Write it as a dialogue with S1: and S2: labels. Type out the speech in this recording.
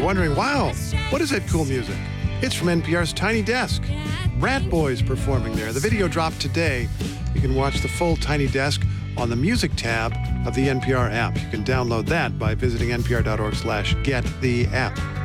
S1: you're wondering, wow, what is that cool music? It's from NPR's Tiny Desk. Rat Boys performing there. The video dropped today. You can watch the full Tiny Desk on the Music tab of the NPR app. You can download that by visiting npr.org/gettheapp.